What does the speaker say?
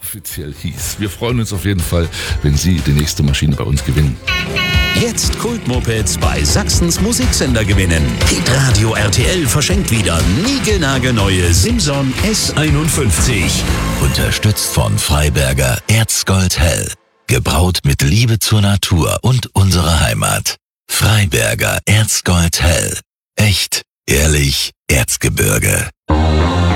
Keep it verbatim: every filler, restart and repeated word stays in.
offiziell hieß. Wir freuen uns auf jeden Fall, wenn Sie die nächste Maschine bei uns gewinnen. Jetzt Kultmopeds bei Sachsens Musiksender gewinnen. Hitradio R T L verschenkt wieder niegelnagelneue Simson S einundfünfzig. Unterstützt von Freiberger Erzgold Hell. Gebraut mit Liebe zur Natur und unserer Heimat. Freiberger Erzgold Hell. Echt, ehrlich, Erzgebirge.